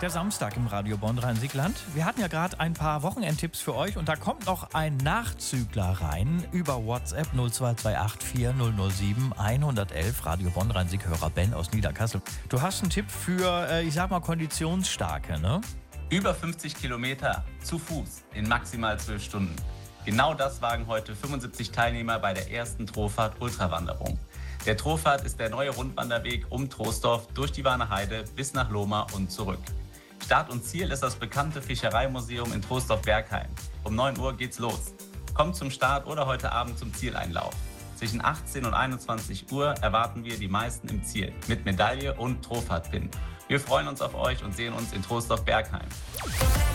der Samstag im Radio Bonn Rhein-Sieg-Land. Wir hatten ja gerade ein paar Wochenendtipps für euch und da kommt noch ein Nachzügler rein über WhatsApp 0228 4007 111 Radio Bonn Rhein-Sieg-Hörer Ben aus Niederkassel. Du hast einen Tipp für, ich sag mal, Konditionsstarke, ne? Über 50 Kilometer zu Fuß in maximal 12 Stunden. Genau das wagen heute 75 Teilnehmer bei der ersten Trofahrt Ultrawanderung. Der Trofahrt ist der neue Rundwanderweg um Troisdorf durch die Warner Heide bis nach Lohmar und zurück. Start und Ziel ist das bekannte Fischereimuseum in Troisdorf-Bergheim. Um 9 Uhr geht's los. Kommt zum Start oder heute Abend zum Zieleinlauf. Zwischen 18 und 21 Uhr erwarten wir die meisten im Ziel mit Medaille und Trofahrtpin. Wir freuen uns auf euch und sehen uns in Troisdorf-Bergheim.